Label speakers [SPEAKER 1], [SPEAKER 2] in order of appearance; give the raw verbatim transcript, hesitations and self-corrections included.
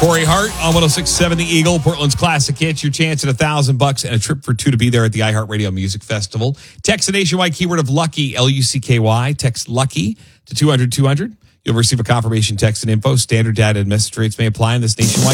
[SPEAKER 1] Corey Hart on one oh six point seven The Eagle, Portland's classic hits. Your chance at a thousand bucks and a trip for two to be there at the iHeartRadio Music Festival. Text the nationwide keyword of Lucky, L U C K Y. Text Lucky to two hundred two hundred. You'll receive a confirmation text and info. Standard data and message rates may apply in this nationwide